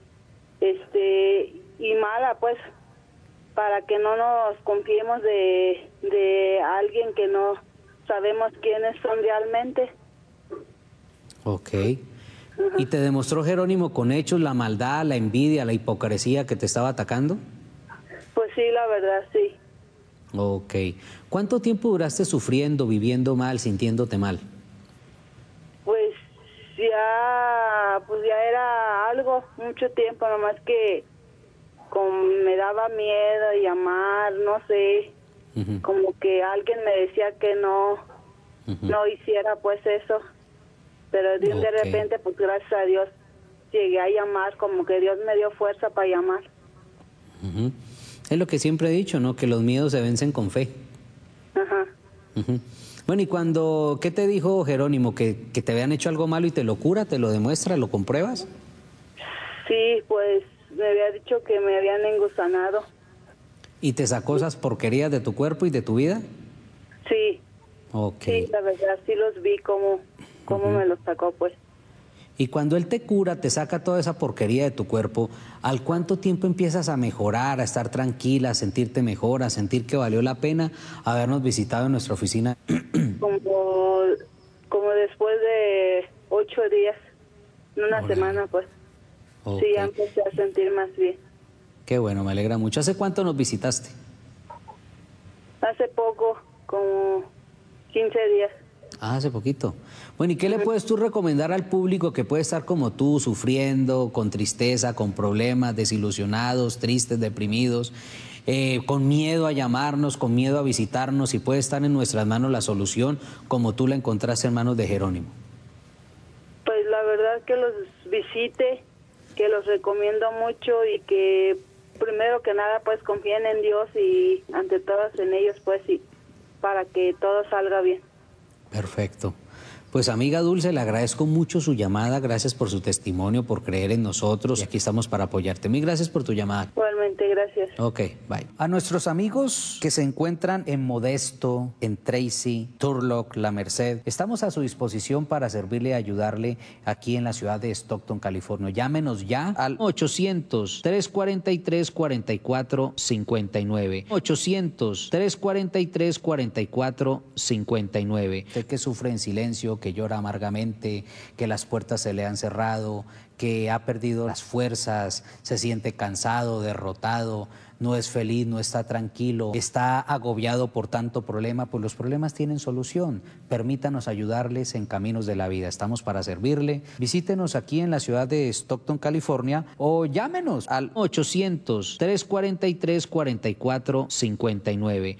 mala, pues para que no nos confiemos de alguien que no sabemos quiénes son realmente. Ok. ¿Y te demostró Jerónimo con hechos la maldad, la envidia, la hipocresía que te estaba atacando? Pues sí, la verdad, sí. Ok. ¿Cuánto tiempo duraste sufriendo, viviendo mal, sintiéndote mal? Pues ya era algo, mucho tiempo, nomás que me daba miedo llamar, no sé, como que alguien me decía que no hiciera pues eso. Pero de repente, pues gracias a Dios, llegué a llamar, como que Dios me dio fuerza para llamar. Es lo que siempre he dicho, ¿no? Que los miedos se vencen con fe. Ajá. Bueno, ¿y qué te dijo Jerónimo? ¿Que te habían hecho algo malo y te lo cura, te lo demuestra, lo compruebas? Sí, pues me había dicho que me habían engusanado. ¿Y te sacó esas porquerías de tu cuerpo y de tu vida? Sí. Ok. Sí, la verdad, sí los vi cómo me los sacó, pues. Y cuando él te cura, te saca toda esa porquería de tu cuerpo, ¿al cuánto tiempo empiezas a mejorar, a estar tranquila, a sentirte mejor, a sentir que valió la pena habernos visitado en nuestra oficina? Como después de 8 días, en una semana, pues. Okay. Sí, ya empecé a sentir más bien. Qué bueno, me alegra mucho. ¿Hace cuánto nos visitaste? Hace poco, como 15 días. Ah, hace poquito. Bueno, ¿y qué le puedes tú recomendar al público que puede estar como tú, sufriendo, con tristeza, con problemas, desilusionados, tristes, deprimidos, con miedo a llamarnos, con miedo a visitarnos, y puede estar en nuestras manos la solución como tú la encontraste en manos de Jerónimo? Pues la verdad que los visite, que los recomiendo mucho y que primero que nada pues confíen en Dios y ante todos en ellos pues y para que todo salga bien. Perfecto. Pues amiga Dulce, le agradezco mucho su llamada, gracias por su testimonio, por creer en nosotros y aquí estamos para apoyarte. Mil gracias por tu llamada. Igualmente, gracias. Ok, bye. A nuestros amigos que se encuentran en Modesto, en Tracy, Turlock, La Merced, estamos a su disposición para servirle y ayudarle aquí en la ciudad de Stockton, California. Llámenos ya al 800-343-4459. 800-343-4459. Usted que sufre en silencio, que llora amargamente, que las puertas se le han cerrado, que ha perdido las fuerzas, se siente cansado, derrotado, no es feliz, no está tranquilo, está agobiado por tanto problema, pues los problemas tienen solución. Permítanos ayudarles en caminos de la vida. Estamos para servirle. Visítenos aquí en la ciudad de Stockton, California, o llámenos al 800-343-4459.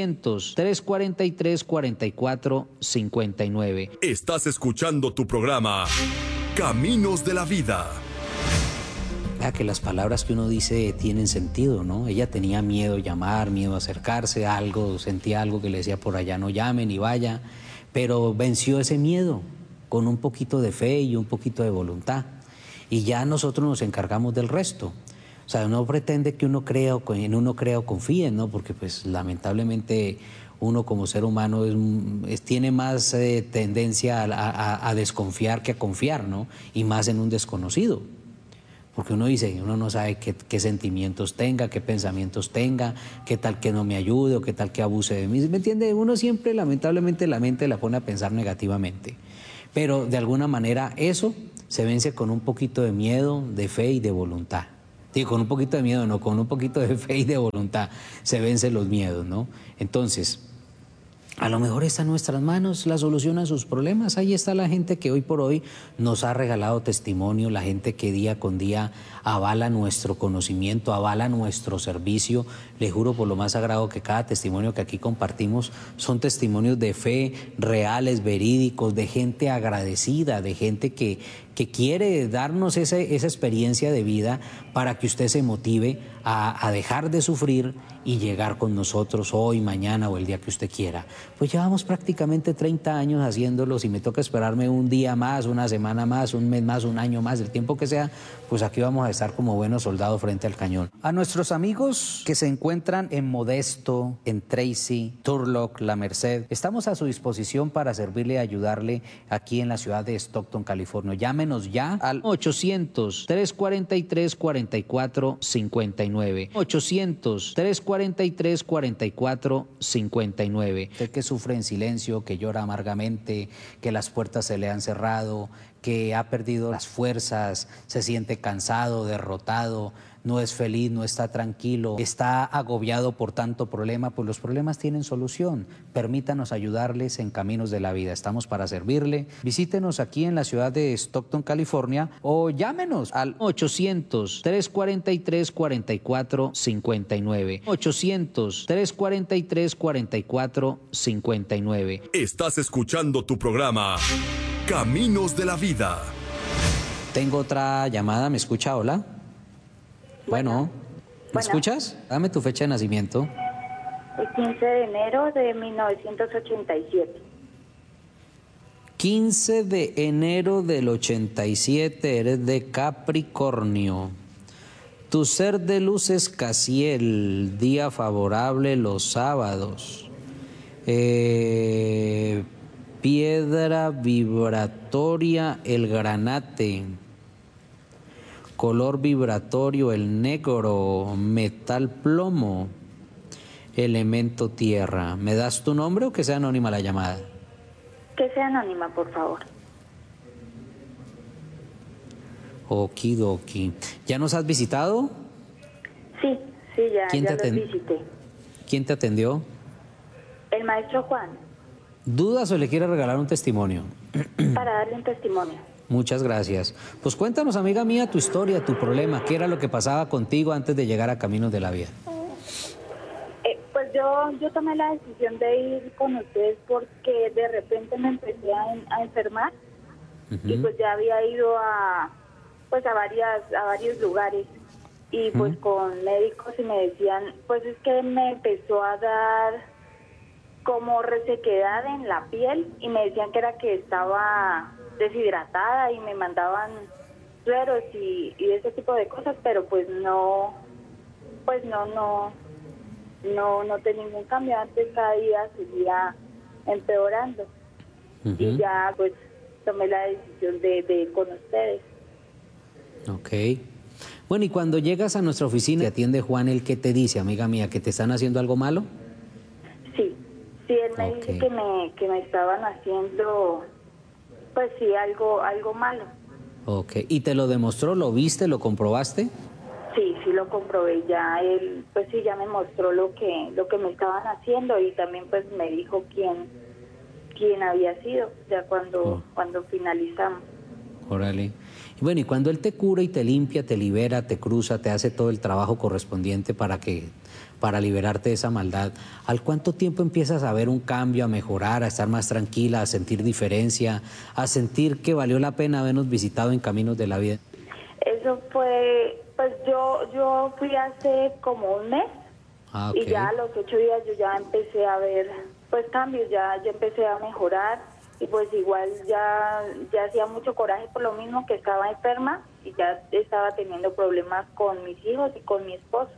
800-343-4459. Estás escuchando tu programa Caminos de la Vida. Que las palabras que uno dice tienen sentido, ¿no? Ella tenía miedo a llamar, miedo a acercarse, sentía algo que le decía por allá, no llame ni vaya, pero venció ese miedo con un poquito de fe y un poquito de voluntad. Y ya nosotros nos encargamos del resto. O sea, no pretende que uno crea o confíe, ¿no? Porque pues lamentablemente uno como ser humano tiene más tendencia a desconfiar que a confiar, ¿no? Y más en un desconocido. Porque uno dice, uno no sabe qué sentimientos tenga, qué pensamientos tenga, qué tal que no me ayude o qué tal que abuse de mí. ¿Me entiende? Uno siempre, lamentablemente, la mente la pone a pensar negativamente. Pero de alguna manera eso se vence con un poquito de miedo, de fe y de voluntad. Digo, con un poquito de miedo, no, con un poquito de fe y de voluntad se vencen los miedos, ¿no? Entonces, a lo mejor está en nuestras manos la solución a sus problemas. Ahí está la gente que hoy por hoy nos ha regalado testimonio, la gente que día con día avala nuestro conocimiento, avala nuestro servicio. Le juro por lo más sagrado que cada testimonio que aquí compartimos son testimonios de fe, reales, verídicos, de gente agradecida, de gente que quiere darnos esa experiencia de vida para que usted se motive a dejar de sufrir y llegar con nosotros hoy, mañana o el día que usted quiera. Pues llevamos prácticamente 30 años haciéndolo. Si me toca esperarme un día más, una semana más, un mes más, un año más, el tiempo que sea, pues aquí vamos a estar como buenos soldados frente al cañón. A nuestros amigos que se encuentran en Modesto, en Tracy, Turlock, La Merced, estamos a su disposición para servirle y ayudarle aquí en la ciudad de Stockton, California. Llámenos ya al 800-343-4459. 800-343-4459. Usted que sufre en silencio, que llora amargamente, que las puertas se le han cerrado, que ha perdido las fuerzas, se siente cansado, derrotado, no es feliz, no está tranquilo, está agobiado por tanto problema, pues los problemas tienen solución. Permítanos ayudarles en Caminos de la Vida. Estamos para servirle. Visítenos aquí en la ciudad de Stockton, California, o llámenos al 800-343-4459. 800-343-4459. Estás escuchando tu programa Caminos de la Vida. Tengo otra llamada, ¿me escucha? Hola. Bueno, ¿me escuchas? Dame tu fecha de nacimiento. El 15 de enero de 1987. 15 de enero del 87, eres de Capricornio. Tu ser de luz es Casiel, día favorable los sábados. Piedra vibratoria, el granate. Color vibratorio, el negro. Metal plomo. Elemento tierra. ¿Me das tu nombre o que sea anónima la llamada? Que sea anónima, por favor. Okidoki. ¿Ya nos has visitado? Sí, ya los visité. ¿Quién te atendió? El maestro Juan. ¿Dudas o le quieres regalar un testimonio? Para darle un testimonio. Muchas gracias. Pues cuéntanos, amiga mía, tu historia, tu problema. ¿Qué era lo que pasaba contigo antes de llegar a Caminos de la Vida? Pues yo tomé la decisión de ir con ustedes porque de repente me empecé a enfermar. Y pues ya había ido a varios lugares y pues con médicos y me decían, pues es que me empezó a dar como resequedad en la piel y me decían que era que estaba deshidratada y me mandaban sueros y ese tipo de cosas, pero pues no tenía ningún cambio. Antes cada día seguía empeorando y ya pues tomé la decisión de ir con ustedes. Ok. Bueno, y cuando llegas a nuestra oficina, te atiende Juan, ¿el qué te dice, amiga mía? ¿Que te están haciendo algo malo? Sí, él me dice que me estaban haciendo, pues sí, algo malo. Ok. ¿Y te lo demostró? ¿Lo viste? ¿Lo comprobaste? Sí, lo comprobé. Ya él, pues sí, ya me mostró lo que me estaban haciendo y también pues me dijo quién había sido, ya cuando finalizamos. Órale. Y bueno, y cuando él te cura y te limpia, te libera, te cruza, te hace todo el trabajo correspondiente para liberarte de esa maldad, ¿al cuánto tiempo empiezas a ver un cambio, a mejorar, a estar más tranquila, a sentir diferencia, a sentir que valió la pena habernos visitado en Caminos de la Vida? Eso fue, pues yo fui hace como un mes. Okay. Y ya a los 8 días yo ya empecé a ver pues cambios, ya empecé a mejorar y pues igual ya hacía mucho coraje por lo mismo que estaba enferma y ya estaba teniendo problemas con mis hijos y con mi esposo.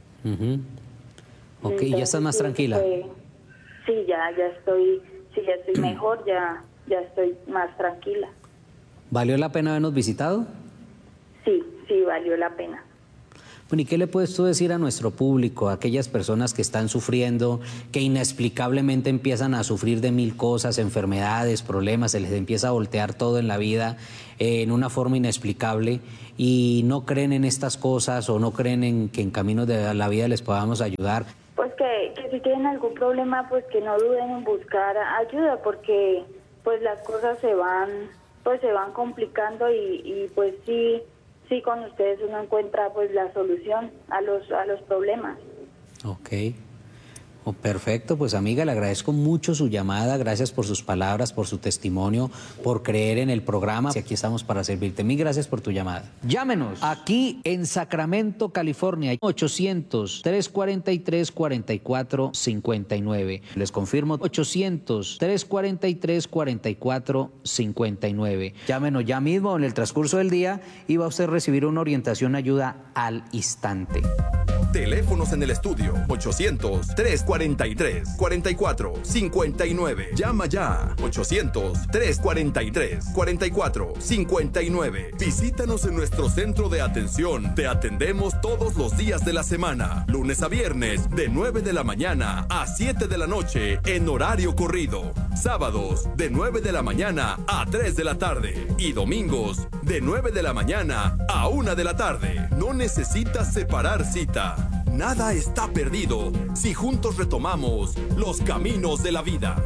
Ok, ¿y ya estás más tranquila? Sí, ya estoy mejor, ya estoy más tranquila. ¿Valió la pena habernos visitado? Sí, sí valió la pena. Bueno, ¿y qué le puedes tú decir a nuestro público, a aquellas personas que están sufriendo, que inexplicablemente empiezan a sufrir de 1000 cosas, enfermedades, problemas, se les empieza a voltear todo en la vida en una forma inexplicable y no creen en estas cosas o no creen en que en caminos de la vida les podamos ayudar? Pues que si tienen algún problema, pues que no duden en buscar ayuda, porque pues las cosas se van complicando y pues sí con ustedes uno encuentra pues la solución a los problemas. Ok. Oh, perfecto, pues amiga, le agradezco mucho su llamada, gracias por sus palabras, por su testimonio, por creer en el programa. Y aquí estamos para servirte. Mil gracias por tu llamada. Llámenos aquí en Sacramento, California, 800-343-4459. Les confirmo, 800-343-4459. Llámenos ya mismo en el transcurso del día y va a usted recibir una orientación, ayuda al instante. Teléfonos en el estudio 800-343-4459. Llama ya 800-343-4459. Visítanos en nuestro centro de atención. Te atendemos todos los días de la semana, lunes a viernes de 9 de la mañana a 7 de la noche en horario corrido. Sábados de 9 de la mañana a 3 de la tarde y domingos de 9 de la mañana a 1 de la tarde. No necesitas separar cita. Nada está perdido si juntos retomamos los caminos de la vida.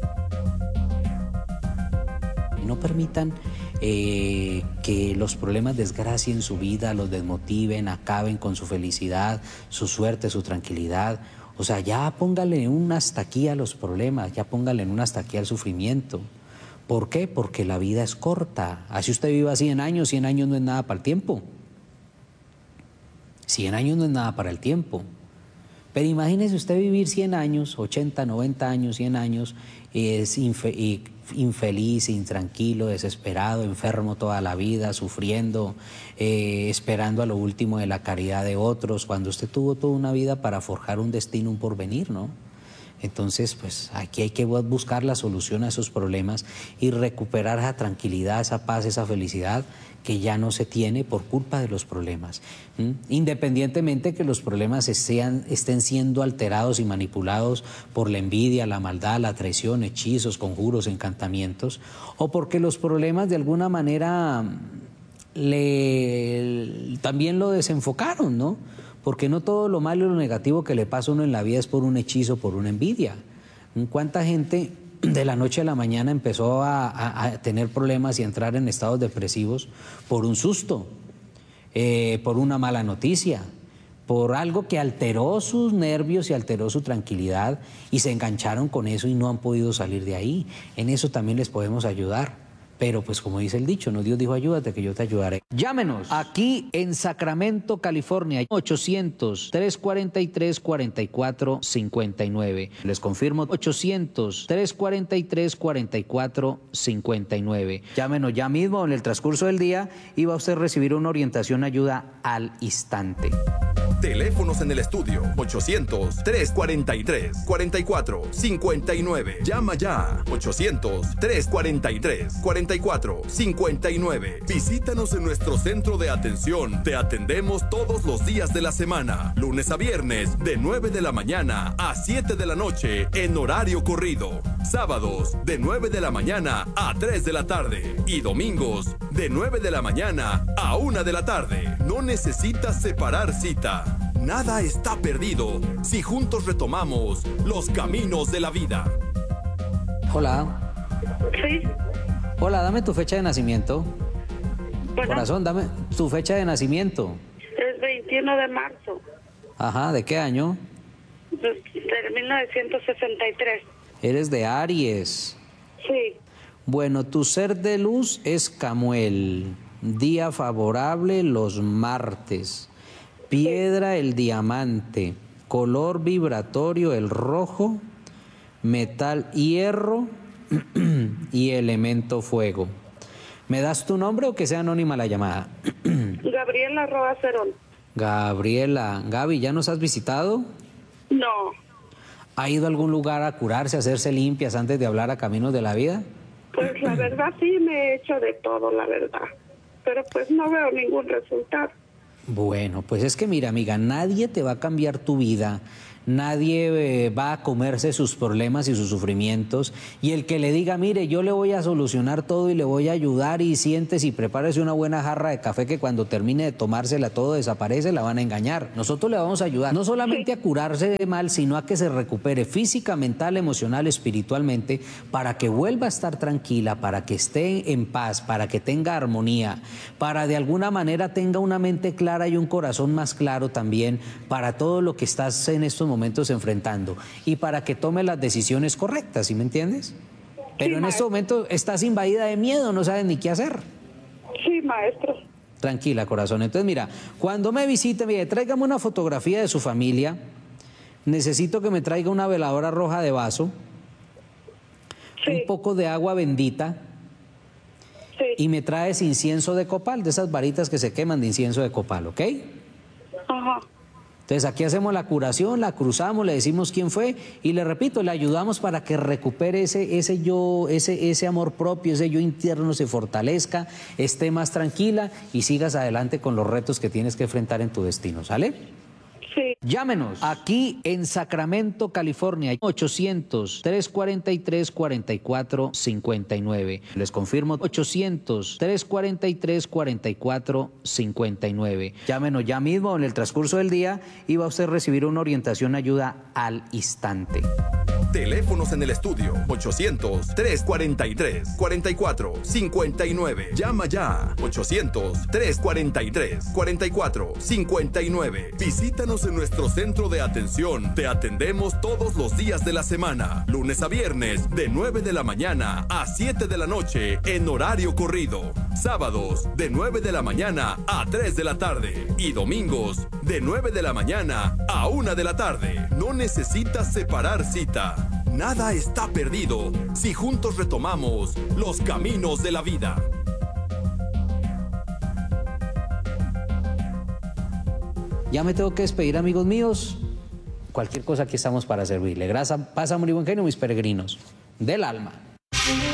No permitan que los problemas desgracien su vida, los desmotiven, acaben con su felicidad, su suerte, su tranquilidad. O sea, ya póngale un hasta aquí a los problemas, ya póngale un hasta aquí al sufrimiento. ¿Por qué? Porque la vida es corta. Así usted viva 100 años, 100 años no es nada para el tiempo. 100 años no es nada para el tiempo. Pero imagínese usted vivir 100 años, 80, 90 años, 100 años, es infeliz, intranquilo, desesperado, enfermo toda la vida, sufriendo, esperando a lo último de la caridad de otros, cuando usted tuvo toda una vida para forjar un destino, un porvenir, ¿no? Entonces, pues aquí hay que buscar la solución a esos problemas y recuperar esa tranquilidad, esa paz, esa felicidad que ya no se tiene por culpa de los problemas. Independientemente que los problemas estén siendo alterados y manipulados por la envidia, la maldad, la traición, hechizos, conjuros, encantamientos, o porque los problemas de alguna manera también lo desenfocaron, ¿no? Porque no todo lo malo y lo negativo que le pasa a uno en la vida es por un hechizo, por una envidia. ¿Cuánta gente de la noche a la mañana empezó a tener problemas y a entrar en estados depresivos por un susto, por una mala noticia, por algo que alteró sus nervios y alteró su tranquilidad y se engancharon con eso y no han podido salir de ahí? En eso también les podemos ayudar. Pero pues como dice el dicho, no, Dios dijo ayúdate que yo te ayudaré. Llámenos aquí en Sacramento, California, 800-343-4459. Les confirmo, 800-343-4459. Llámenos ya mismo en el transcurso del día y va a usted recibir una orientación, ayuda al instante. Teléfonos en el estudio 800-343-4459. Llama ya 800-343-4459. Visítanos en nuestro centro de atención. Te atendemos todos los días de la semana, lunes a viernes de 9 de la mañana a 7 de la noche en horario corrido. Sábados de 9 de la mañana a 3 de la tarde y domingos de 9 de la mañana a 1 de la tarde. No necesitas separar cita. Nada está perdido si juntos retomamos los caminos de la vida. Hola. Sí. Hola, dame tu fecha de nacimiento. Bueno, Corazón, dame tu fecha de nacimiento. es 21 de marzo Ajá, ¿de qué año? de 1963. Eres de Aries. Sí. Bueno, tu ser de luz es Camuel. Día favorable los martes. Piedra el diamante. Color vibratorio el rojo. Metal hierro. Y elemento fuego. ¿Me das tu nombre o que sea anónima la llamada? Gabriela Roa Cerón. Gabriela. Gaby, ¿ya nos has visitado? No. ¿Ha ido a algún lugar a curarse, a hacerse limpias antes de hablar a Caminos de la Vida? Pues la verdad sí me he hecho de todo, la verdad. pero pues no veo ningún resultado. Bueno, pues es que mira, amiga, nadie te va a cambiar tu vida. Nadie va a comerse sus problemas y sus sufrimientos, y el que le diga, mire, yo le voy a solucionar todo y le voy a ayudar y siéntese y prepárese una buena jarra de café que cuando termine de tomársela todo desaparece, la van a engañar. Nosotros le vamos a ayudar no solamente a curarse de mal, sino a que se recupere física, mental, emocional, espiritualmente, para que vuelva a estar tranquila, para que esté en paz, para que tenga armonía, para de alguna manera tenga una mente clara y un corazón más claro también para todo lo que estás en estos momentos enfrentando, y para que tome las decisiones correctas, ¿sí me entiendes? Pero sí, en estos momentos estás invadida de miedo, no sabes ni qué hacer. Sí, maestro. Tranquila, corazón. Entonces, mira, cuando me visite, mire, tráigame una fotografía de su familia, necesito que me traiga una veladora roja de vaso, sí, un poco de agua bendita, sí, y me traes incienso de copal, de esas varitas que se queman de incienso de copal, ¿ok? Ajá. Entonces aquí hacemos la curación, la cruzamos, le decimos quién fue y le repito, le ayudamos para que recupere ese yo, ese amor propio, ese yo interno se fortalezca, esté más tranquila y sigas adelante con los retos que tienes que enfrentar en tu destino, ¿sale? Sí. Llámenos aquí en Sacramento, California, 800-343-4459. Les confirmo, 800-343-4459. Llámenos ya mismo en el transcurso del día y va a usted recibir una orientación, ayuda al instante. Teléfonos en el estudio 800-343-4459. Llama ya 800-343-4459. Visítanos en nuestro centro de atención. Te atendemos todos los días de la semana, lunes a viernes, de 9 de la mañana a 7 de la noche en horario corrido. Sábados de 9 de la mañana a 3 de la tarde y domingos de 9 de la mañana a 1 de la tarde. No necesitas separar cita. Nada está perdido si juntos retomamos los caminos de la vida. Ya me tengo que despedir, amigos míos. Cualquier cosa, aquí estamos para servirle. Gracias, paz, amor y buen genio, mis peregrinos del alma.